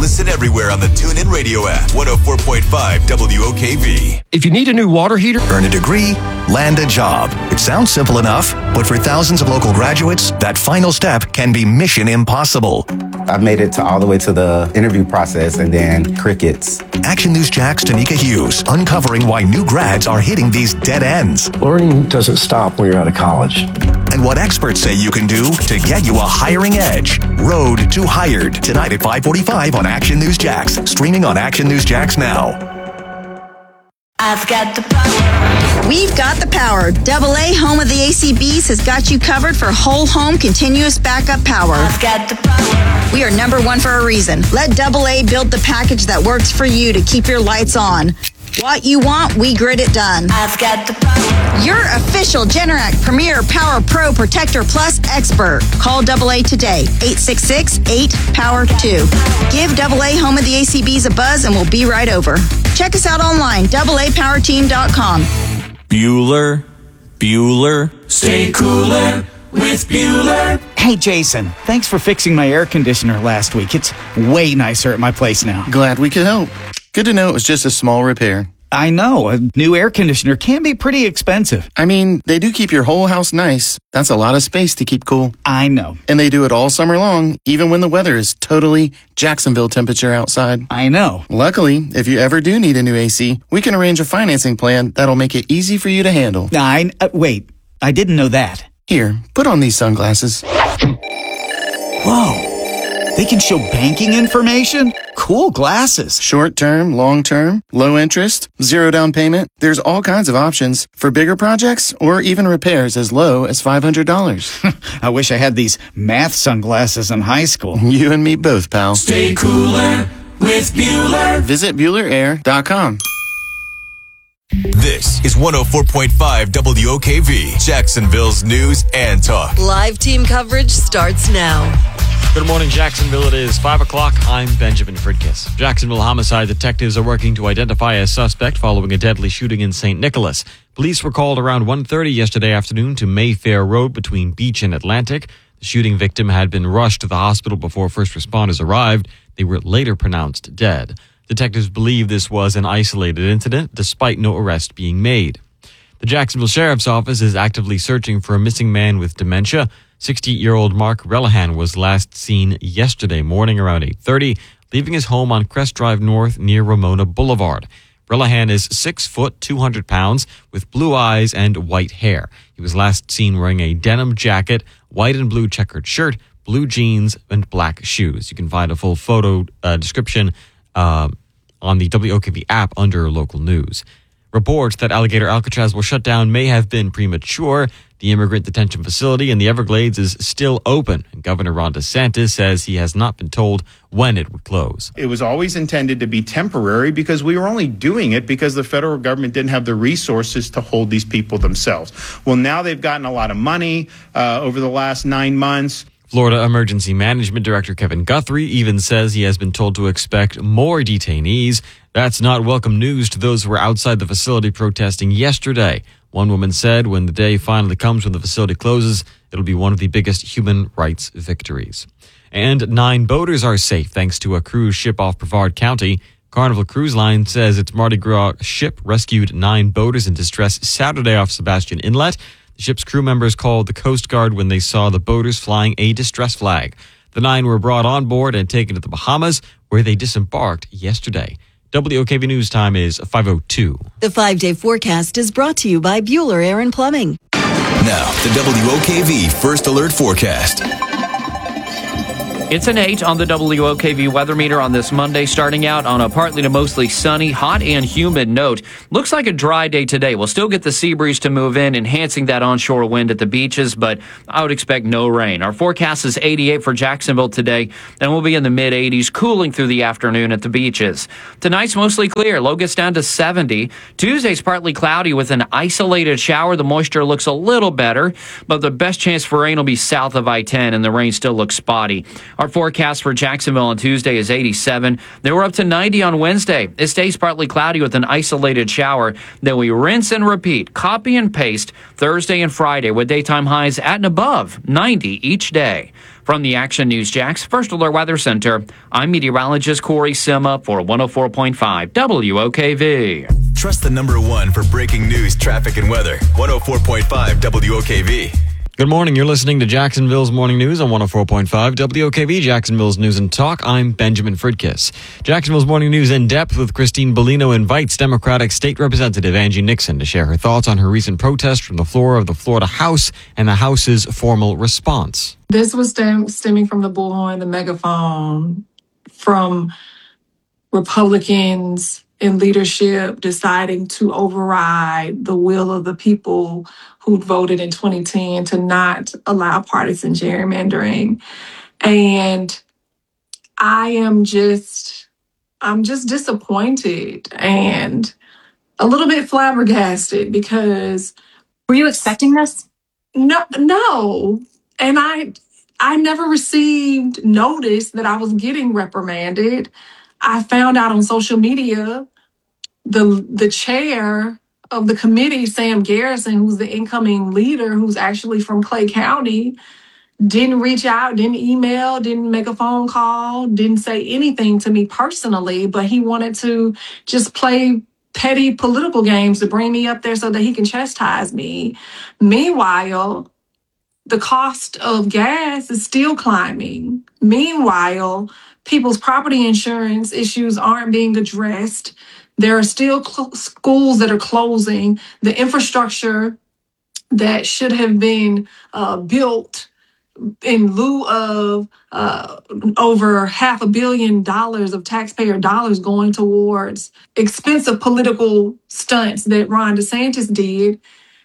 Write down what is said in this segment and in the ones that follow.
Listen everywhere on the TuneIn Radio app. 104.5 WOKV. If you need a new water heater, earn a degree, land a job. It sounds simple enough, but for thousands of local graduates, that final step can be mission impossible. I made it all the way to the interview process and then crickets. Action News Jack's Tanika Hughes uncovering why new grads are hitting these dead ends. learning doesn't stop when you're out of college. And what experts say you can do to get you a hiring edge. Road to Hired, tonight at 5:45 on Action News Jax. Streaming on Action News Jax now. I've got the power. We've got the power. AA, home of the ACBs, has got you covered for whole home continuous backup power. I've got the power. We are number one for a reason. Let AA build the package that works for you to keep your lights on. What you want, we grid it done. I've got the power. Your official Generac Premier Power Pro Protector Plus expert. Call AA today, 866-8-POWER-2. Give AA, home of the ACBs, a buzz and we'll be right over. Check us out online, AAPowerTeam.com. Bueller, stay cooler with Bueller. Hey, Jason, thanks for fixing my air conditioner last week. It's way nicer at my place now. Glad we could help. Good to know it was just a small repair. I know, a new air conditioner can be pretty expensive. I mean, they do keep your whole house nice. That's a lot of space to keep cool. I know. And they do it all summer long, even when the weather is totally Jacksonville temperature outside. I know. Luckily, if you ever do need a new AC, we can arrange a financing plan that'll make it easy for you to handle. Wait, I didn't know that. Here, put on these sunglasses. Whoa. They can show banking information? Cool glasses. Short term, long term, low interest, 0 down payment. There's all kinds of options for bigger projects or even repairs as low as $500. I wish I had these math sunglasses in high school. You and me both, pal. Stay cooler with Bueller. Visit BuellerAir.com. This is 104.5 WOKV, Jacksonville's news and talk. Live team coverage starts now. Good morning, Jacksonville. It is 5 o'clock. I'm Benjamin Fridkiss. Jacksonville homicide detectives are working to identify a suspect following a deadly shooting in St. Nicholas. Police were called around 1:30 yesterday afternoon to Mayfair Road between Beach and Atlantic. The shooting victim had been rushed to the hospital before first responders arrived. They were later pronounced dead. Detectives believe this was an isolated incident, despite no arrest being made. The Jacksonville Sheriff's Office is actively searching for a missing man with dementia. 68-year-old Mark Relihan was last seen yesterday morning around 8:30, leaving his home on Crest Drive North near Ramona Boulevard. Relihan is 6 foot, 200 pounds, with blue eyes and white hair. He was last seen wearing a denim jacket, white and blue checkered shirt, blue jeans, and black shoes. You can find a full photo description on the WOKV app under local news. Reports that Alligator Alcatraz will shut down may have been premature. The immigrant detention facility in the Everglades is still open, and Governor Ron DeSantis says he has not been told when it would close. It was always intended to be temporary because we were only doing it because the federal government didn't have the resources to hold these people themselves. Well, now they've gotten a lot of money over the last 9 months. Florida Emergency Management Director Kevin Guthrie even says he has been told to expect more detainees. That's not welcome news to those who were outside the facility protesting yesterday. One woman said when the day finally comes when the facility closes, it'll be one of the biggest human rights victories. And 9 boaters are safe thanks to a cruise ship off Brevard County. Carnival Cruise Line says its Mardi Gras ship rescued 9 boaters in distress Saturday off Sebastian Inlet. The ship's crew members called the Coast Guard when they saw the boaters flying a distress flag. The 9 were brought on board and taken to the Bahamas, where they disembarked yesterday. WOKV News time is 5:02. The 5-day forecast is brought to you by Bueller Air and Plumbing. Now, the WOKV First Alert Forecast. It's an 8 on the WOKV weather meter on this Monday, starting out on a partly to mostly sunny, hot and humid note. Looks like a dry day today. We'll still get the sea breeze to move in, enhancing that onshore wind at the beaches, but I would expect no rain. Our forecast is 88 for Jacksonville today, and we'll be in the mid-80s, cooling through the afternoon at the beaches. Tonight's mostly clear. Low gets down to 70. Tuesday's partly cloudy with an isolated shower. The moisture looks a little better, but the best chance for rain will be south of I-10, and the rain still looks spotty. Our forecast for Jacksonville on Tuesday is 87. Then we're up to 90 on Wednesday. It stays partly cloudy with an isolated shower. Then we rinse and repeat, copy and paste Thursday and Friday with daytime highs at and above 90 each day. From the Action News Jax First Alert Weather Center, I'm meteorologist Corey Sima for 104.5 WOKV. Trust the number one for breaking news, traffic, and weather. 104.5 WOKV. Good morning. You're listening to Jacksonville's Morning News on 104.5 WOKV, Jacksonville's News and Talk. I'm Benjamin Fridkiss. Jacksonville's Morning News in depth with Christine Bellino invites Democratic State Representative Angie Nixon to share her thoughts on her recent protest from the floor of the Florida House and the House's formal response. This was stemming from the bullhorn, the megaphone, from Republicans in leadership deciding to override the will of the people who voted in 2010 to not allow partisan gerrymandering. And I'm just disappointed and a little bit flabbergasted because... Were you expecting this? No. And I never received notice that I was getting reprimanded. I found out on social media, the chair of the committee, Sam Garrison, who's the incoming leader, who's actually from Clay County, didn't reach out, didn't email, didn't make a phone call, didn't say anything to me personally, but he wanted to just play petty political games to bring me up there so that he can chastise me. Meanwhile, the cost of gas is still climbing. Meanwhile, people's property insurance issues aren't being addressed. There are still schools that are closing. The infrastructure that should have been built in lieu of over $500 million of taxpayer dollars going towards expensive political stunts that Ron DeSantis did.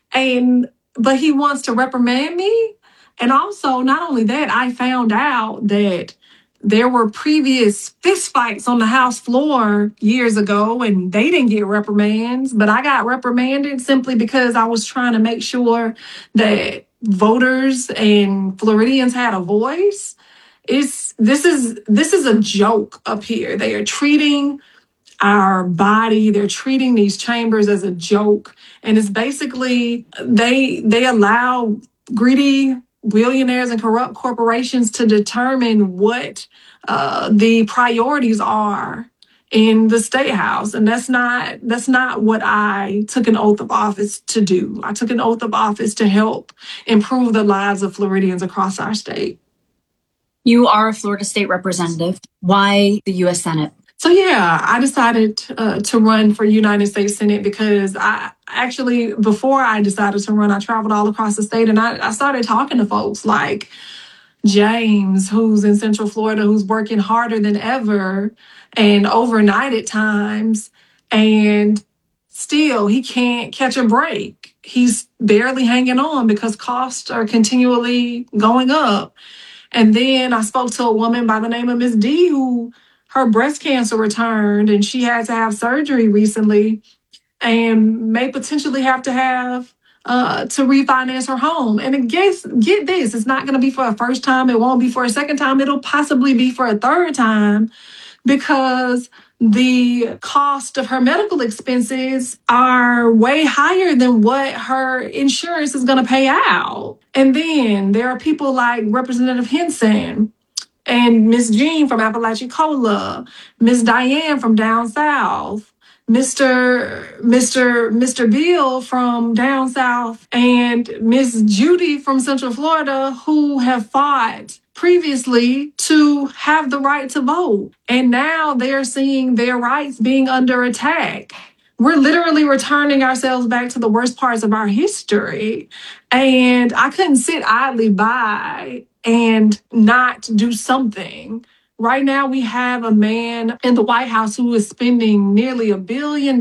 But he wants to reprimand me. And also, not only that, I found out that there were previous fistfights on the House floor years ago, and they didn't get reprimands. But I got reprimanded simply because I was trying to make sure that voters and Floridians had a voice. This is a joke up here. They are treating our body, they're treating these chambers as a joke. And it's basically, they allow greedy billionaires and corrupt corporations to determine what the priorities are in the State House. And that's not what I took an oath of office to do. I took an oath of office to help improve the lives of Floridians across our state. You are a Florida State Representative. Why the U.S. Senate? So yeah, I decided to run for United States Senate because I actually, before I decided to run, I traveled all across the state and I started talking to folks like James, who's in Central Florida, who's working harder than ever and overnight at times. And still, he can't catch a break. He's barely hanging on because costs are continually going up. And then I spoke to a woman by the name of Ms. D, who her breast cancer returned and she had to have surgery recently and may potentially have to refinance her home. And get this, it's not going to be for a first time. It won't be for a second time. It'll possibly be for a third time because the cost of her medical expenses are way higher than what her insurance is going to pay out. And then there are people like Representative Henson and Miss Jean from Apalachicola, Miss Diane from down south, Mr. Bill from down south, and Miss Judy from Central Florida, who have fought previously to have the right to vote. And now they're seeing their rights being under attack. We're literally returning ourselves back to the worst parts of our history. And I couldn't sit idly by and not do something. Right now, we have a man in the White House who is spending nearly $1 billion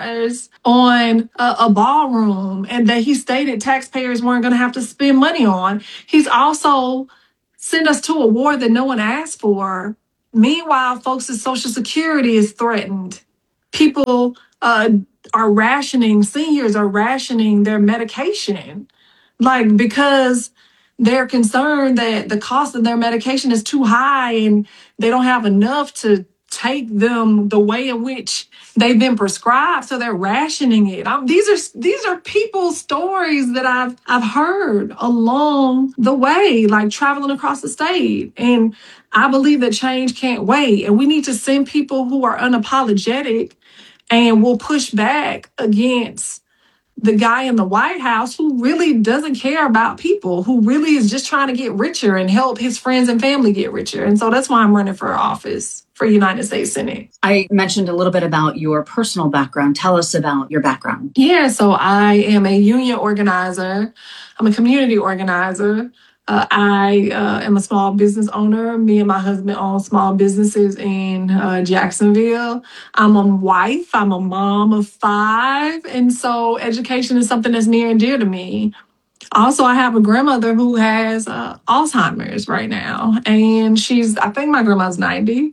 on a ballroom, and that he stated taxpayers weren't going to have to spend money on. He's also sent us to a war that no one asked for. Meanwhile, folks' Social Security is threatened. People are rationing, seniors are rationing their medication, because they're concerned that the cost of their medication is too high and they don't have enough to take them the way in which they've been prescribed, so they're rationing it. These are people's stories that I've heard along the way, like traveling across the state. And I believe that change can't wait, and we need to send people who are unapologetic and will push back against the guy in the White House who really doesn't care about people, who really is just trying to get richer and help his friends and family get richer. And so that's why I'm running for office for United States Senate. I mentioned a little bit about your personal background. Tell us about your background. Yeah, so I am a union organizer. I'm a community organizer. I am a small business owner. Me and my husband own small businesses in Jacksonville. I'm a wife. I'm a mom of 5. And so education is something that's near and dear to me. Also, I have a grandmother who has Alzheimer's right now. And I think my grandma's 90.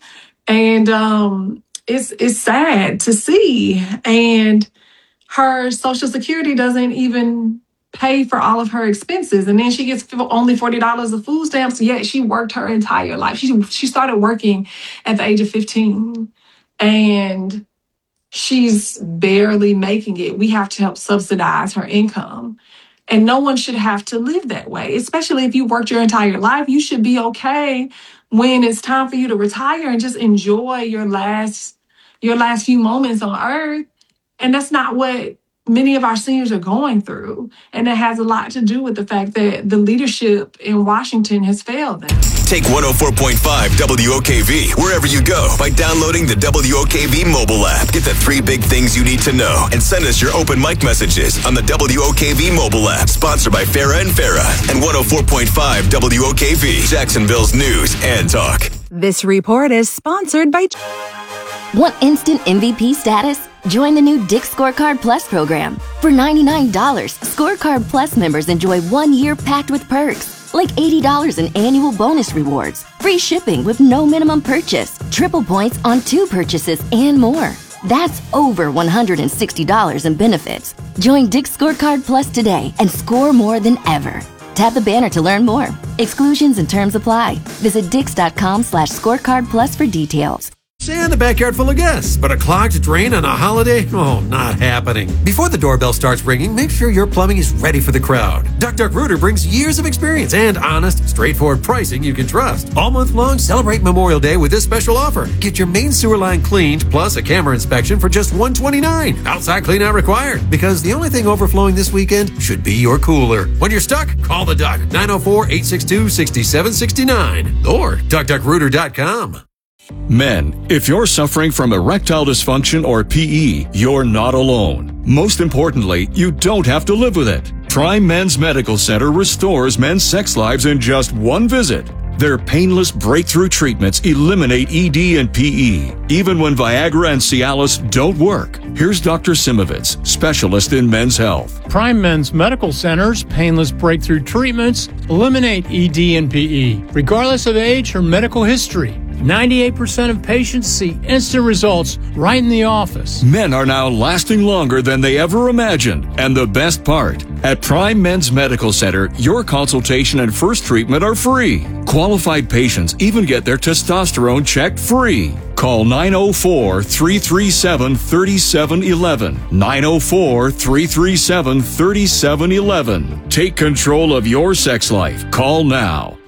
And it's sad to see. And her Social Security doesn't even pay for all of her expenses. And then she gets only $40 of food stamps, yet she worked her entire life. She started working at the age of 15, and she's barely making it. We have to help subsidize her income. And no one should have to live that way, especially if you worked your entire life. You should be okay when it's time for you to retire and just enjoy your last few moments on earth. And that's not what many of our seniors are going through. And it has a lot to do with the fact that the leadership in Washington has failed them. Take 104.5 WOKV wherever you go by downloading the WOKV mobile app. Get the 3 big things you need to know and send us your open mic messages on the WOKV mobile app. Sponsored by Farah and Farah and 104.5 WOKV, Jacksonville's news and talk. This report is sponsored by... Want instant MVP status? Join the new Dick's Scorecard Plus program. For $99, Scorecard Plus members enjoy 1 year packed with perks, like $80 in annual bonus rewards, free shipping with no minimum purchase, triple points on 2 purchases, and more. That's over $160 in benefits. Join Dick's Scorecard Plus today and score more than ever. Tap the banner to learn more. Exclusions and terms apply. Visit Dix.com/scorecard plus for details. And a backyard full of guests, but a clogged drain on a holiday? Oh, not happening. Before the doorbell starts ringing, make sure your plumbing is ready for the crowd. Duck Rooter brings years of experience and honest, straightforward pricing you can trust. All month long, celebrate Memorial Day with this special offer. Get your main sewer line cleaned, plus a camera inspection for just $129. Outside clean out required, because the only thing overflowing this weekend should be your cooler. When you're stuck, call the Duck, 904-862-6769 or duckrooter.com. Men, if you're suffering from erectile dysfunction or PE, you're not alone. Most importantly, you don't have to live with it. Prime Men's Medical Center restores men's sex lives in just 1 visit. Their painless breakthrough treatments eliminate ED and PE, even when Viagra and Cialis don't work. Here's Dr. Simovitz, specialist in men's health. Prime Men's Medical Center's painless breakthrough treatments eliminate ED and PE, regardless of age or medical history. 98% of patients see instant results right in the office. Men are now lasting longer than they ever imagined. And the best part, at Prime Men's Medical Center, your consultation and first treatment are free. Qualified patients even get their testosterone checked free. Call 904-337-3711. 904-337-3711. Take control of your sex life. Call now.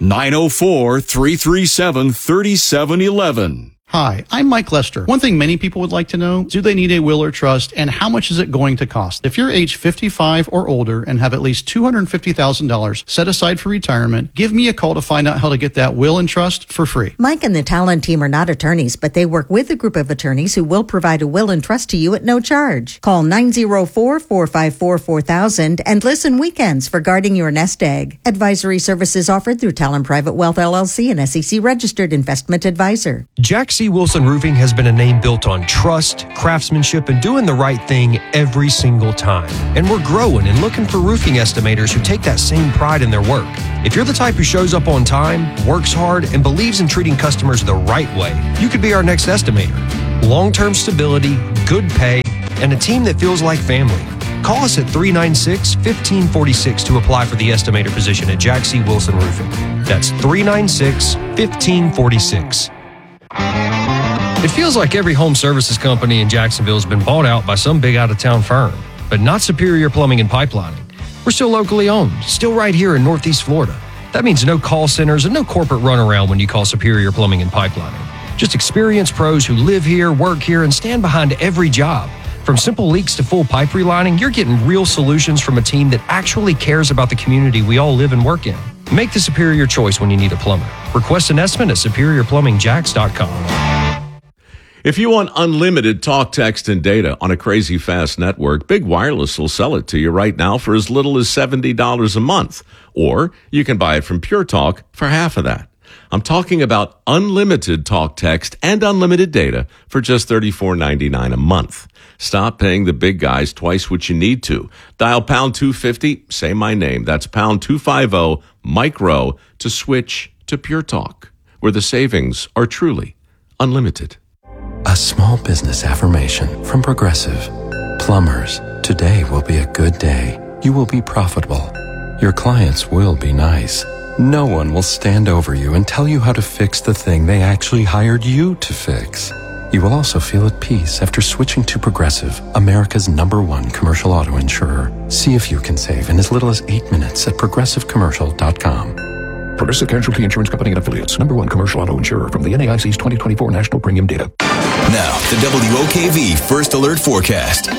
904-337-3711. Hi, I'm Mike Lester. One thing many people would like to know, do they need a will or trust, and how much is it going to cost? If you're age 55 or older and have at least $250,000 set aside for retirement, give me a call to find out how to get that will and trust for free. Mike and the Talon team are not attorneys, but they work with a group of attorneys who will provide a will and trust to you at no charge. Call 904-454-4000 and listen weekends for guarding your nest egg. Advisory services offered through Talon Private Wealth LLC, an SEC registered investment advisor. Jack C. Wilson Roofing has been a name built on trust, craftsmanship, and doing the right thing every single time. And we're growing and looking for roofing estimators who take that same pride in their work. If you're the type who shows up on time, works hard, and believes in treating customers the right way, you could be our next estimator. Long-term stability, good pay, and a team that feels like family. Call us at 396-1546 to apply for the estimator position at Jack C. Wilson Roofing. That's 396-1546. It feels like every home services company in Jacksonville has been bought out by some big out-of-town firm, but not Superior Plumbing and Pipelining. We're still locally owned, still right here in Northeast Florida. That means no call centers and no corporate runaround when you call Superior Plumbing and Pipelining. Just experienced pros who live here, work here, and stand behind every job. From simple leaks to full pipe relining, you're getting real solutions from a team that actually cares about the community we all live and work in. Make the superior choice when you need a plumber. Request an estimate at superiorplumbingjacks.com. If you want unlimited talk, text, and data on a crazy fast network, Big Wireless will sell it to you right now for as little as $70 a month. Or you can buy it from Pure Talk for half of that. I'm talking about unlimited talk, text, and unlimited data for just $34.99 a month. Stop paying the big guys twice what you need to. Dial pound 250, say my name. That's pound 250, Mike Rowe, to switch to Pure Talk, where the savings are truly unlimited. A small business affirmation from Progressive. Plumbers, today will be a good day. You will be profitable. Your clients will be nice. No one will stand over you and tell you how to fix the thing they actually hired you to fix. You will also feel at peace after switching to Progressive, America's #1 commercial auto insurer. See if you can save in as little as 8 minutes at progressivecommercial.com. Progressive Casualty Insurance Company and Affiliates, #1 commercial auto insurer from the NAIC's 2024 National Premium Data. Now, the WOKV First Alert Forecast.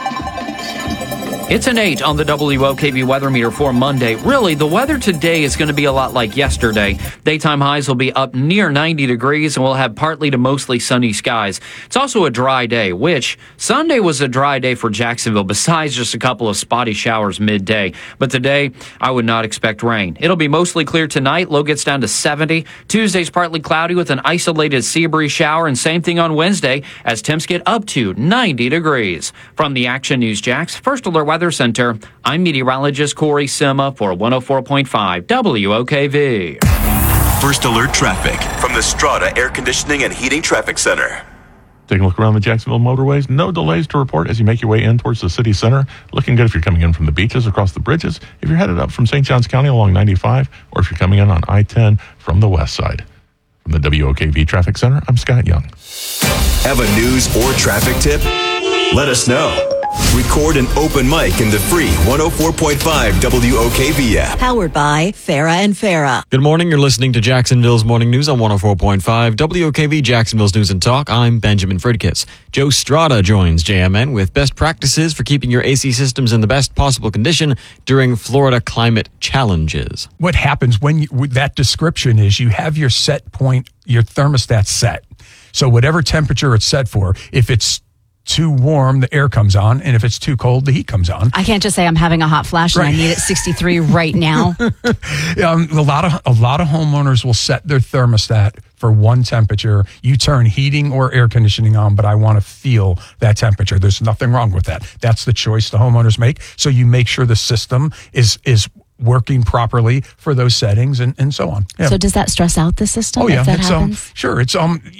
It's an 8 on the WOKV weather meter for Monday. Really, the weather today is going to be a lot like yesterday. Daytime highs will be up near 90 degrees, and we'll have partly to mostly sunny skies. It's also a dry day, which Sunday was a dry day for Jacksonville, besides just a couple of spotty showers midday. But today, I would not expect rain. It'll be mostly clear tonight. Low gets down to 70. Tuesday's partly cloudy with an isolated sea breeze shower, and same thing on Wednesday as temps get up to 90 degrees. From the Action News Jax First Alert Weather Center, I'm meteorologist Corey Sima for 104.5 WOKV. First Alert Traffic from the Strata Air Conditioning and Heating Traffic Center. Taking a look around the Jacksonville motorways. No delays to report as you make your way in towards the city center. Looking good if you're coming in from the beaches, across the bridges, if you're headed up from St. Johns County along 95, or if you're coming in on I-10 from the west side. From the WOKV Traffic Center, I'm Scott Young. Have a news or traffic tip? Let us know. Record an open mic in the free 104.5 WOKV app. Powered by Farah and Farah. Good morning. You're listening to Jacksonville's Morning News on 104.5 WOKV, Jacksonville's News and Talk. I'm Benjamin Fridkis. Joe Strada joins JMN with best practices for keeping your AC systems in the best possible condition during Florida climate challenges. What happens when that description is you have your set point, your thermostat set. So whatever temperature it's set for, if it's too warm, the air comes on, and if it's too cold, the heat comes on. I can't just say I'm having a hot flash and I need it 63 right now. A lot of homeowners will set their thermostat for one temperature. You turn heating or air conditioning on, but I want to feel that temperature. There's nothing wrong with that. That's the choice the homeowners make. So you make sure the system is working properly for those settings and so on. Yeah. So does that stress out the system? Oh yeah, if that it's happens? Sure. It's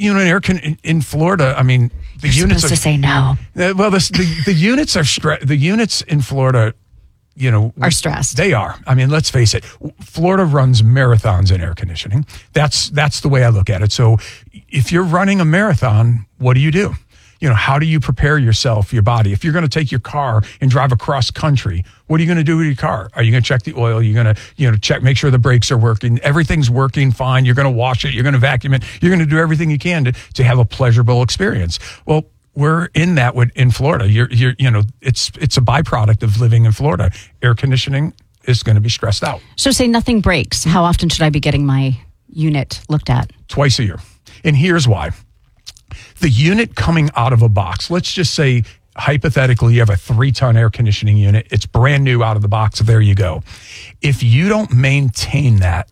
in Florida. I mean, the You're units supposed to say no. Well, the units are the units in Florida, are stressed. They are. I mean, let's face it. Florida runs marathons in air conditioning. That's the way I look at it. So, if you're running a marathon, what do? How do you prepare yourself, your body? If you're going to take your car and drive across country, what are you going to do with your car? Are you going to check the oil? You're going to, check, make sure the brakes are working. Everything's working fine. You're going to wash it. You're going to vacuum it. You're going to do everything you can to have a pleasurable experience. Well, we're in that in Florida. It's a byproduct of living in Florida. Air conditioning is going to be stressed out. So say nothing breaks. How often should I be getting my unit looked at? Twice a year. And here's why. The unit coming out of a box, let's just say, hypothetically, you have a 3-ton air conditioning unit. It's brand new out of the box. There you go. If you don't maintain that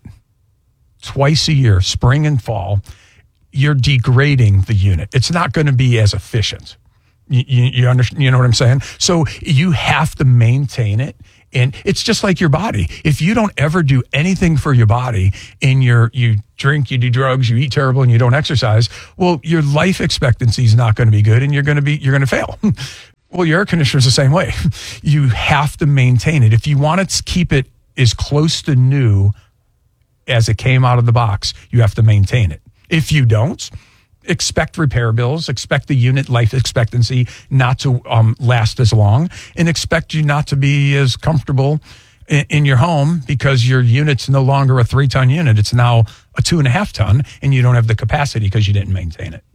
twice a year, spring and fall, you're degrading the unit. It's not going to be as efficient. You understand? You know what I'm saying? So you have to maintain it. And it's just like your body. If you don't ever do anything for your body and you drink, you do drugs, you eat terrible, and you don't exercise, well, your life expectancy is not going to be good, and you're going to fail. Well, your air conditioner is the same way. You have to maintain it. If you want to keep it as close to new as it came out of the box, you have to maintain it. If you don't, expect repair bills, expect the unit life expectancy not to last as long, and expect you not to be as comfortable in your home because your unit's no longer a 3-ton unit. It's now a 2.5 ton, and you don't have the capacity because you didn't maintain it.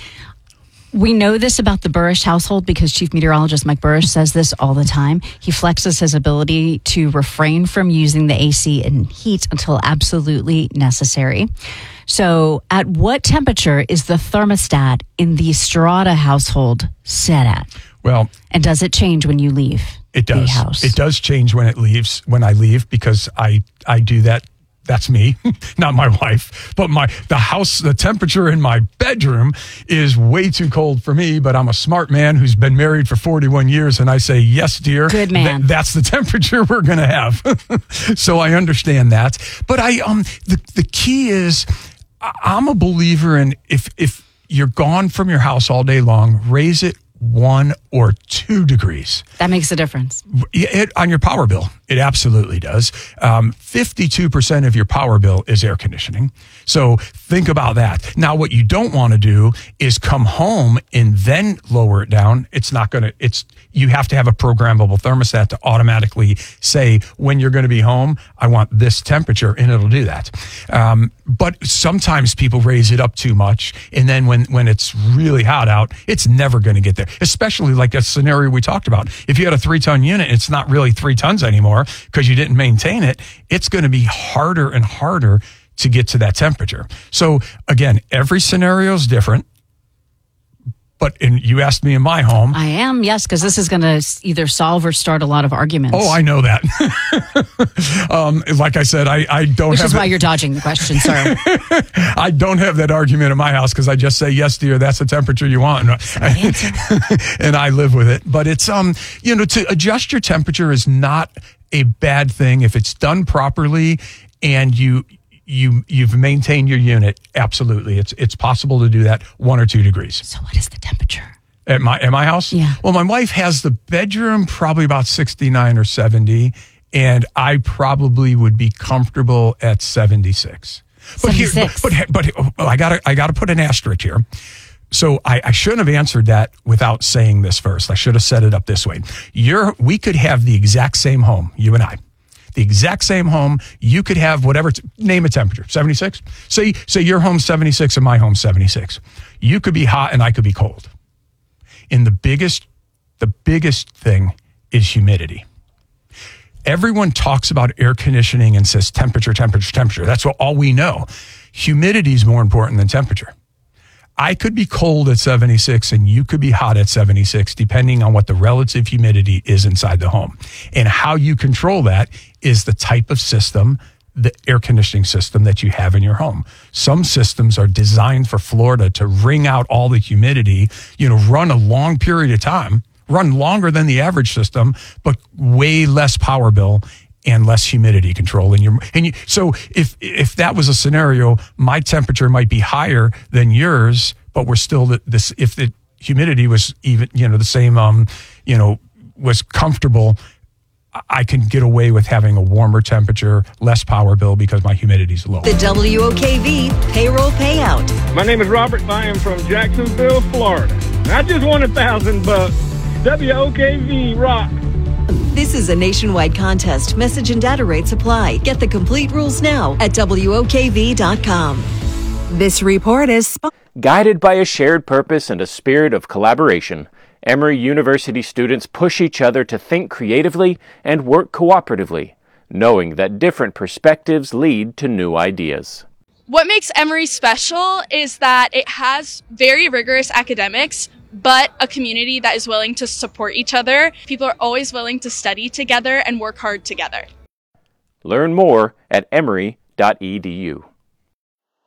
We know this about the Burrish household because Chief Meteorologist Mike Burrish says this all the time. He flexes his ability to refrain from using the AC and heat until absolutely necessary. So at what temperature is the thermostat in the Strada household set at? Well, and does it change when you leave it does. the house? It does change when I leave because I do that. That's me, not my wife, but the temperature in my bedroom is way too cold for me, but I'm a smart man who's been married for 41 years. And I say, yes, dear. Good man. That's the temperature we're going to have. So I understand that. But the key is I'm a believer in if you're gone from your house all day long, raise it 1 or 2 degrees. That makes a difference. On your power bill, it absolutely does. 52% of your power bill is air conditioning. So think about that. Now, what you don't want to do is come home and then lower it down. You have to have a programmable thermostat to automatically say, when you're going to be home, I want this temperature, and it'll do that. But sometimes people raise it up too much, and then when it's really hot out, it's never going to get there, especially like a scenario we talked about. If you had a 3-ton unit, it's not really 3 tons anymore because you didn't maintain it. It's going to be harder and harder to get to that temperature. So again, every scenario is different. But you asked me in my home. I am, yes, because this is going to either solve or start a lot of arguments. Oh, I know that. Like I said, I don't Which have... is why you're dodging the question, sir. I don't have that argument in my house because I just say, yes, dear, that's the temperature you want. And I live with it. But it's, to adjust your temperature is not a bad thing if it's done properly and you've maintained your unit. Absolutely. It's possible to do that 1 or 2 degrees. So what is the temperature? At my house? Yeah. Well, my wife has the bedroom probably about 69 or 70, and I probably would be comfortable at 76. But 76. But I gotta put an asterisk here. So I shouldn't have answered that without saying this first. I should have set it up this way. We could have the exact same home, you and I. The exact same home, you could have whatever, name a temperature, 76? Say your home's 76 and my home's 76. You could be hot and I could be cold. And the biggest thing is humidity. Everyone talks about air conditioning and says temperature. That's all we know. Humidity is more important than temperature. I could be cold at 76 and you could be hot at 76, depending on what the relative humidity is inside the home. And how you control that is the type of system, the air conditioning system that you have in your home. Some systems are designed for Florida to wring out all the humidity, run a long period of time, run longer than the average system, but way less power bill and less humidity control. So if that was a scenario, my temperature might be higher than yours, but we're still if the humidity was even, the same, was comfortable, I can get away with having a warmer temperature, less power bill because my humidity's low. The WOKV payroll payout. My name is Robert. I am from Jacksonville, Florida. I just won $1,000. WOKV rock. This is a nationwide contest. Message and data rates apply. Get the complete rules now at WOKV.com. This report is guided by a shared purpose and a spirit of collaboration. Emory University students push each other to think creatively and work cooperatively, knowing that different perspectives lead to new ideas. What makes Emory special is that it has very rigorous academics, but a community that is willing to support each other. People are always willing to study together and work hard together. Learn more at emory.edu.